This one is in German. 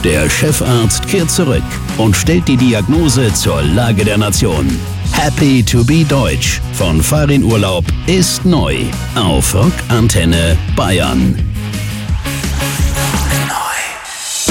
Der Chefarzt kehrt zurück und stellt die Diagnose zur Lage der Nation. Happy to be Deutsch von Farin Urlaub ist neu auf Rock Antenne Bayern.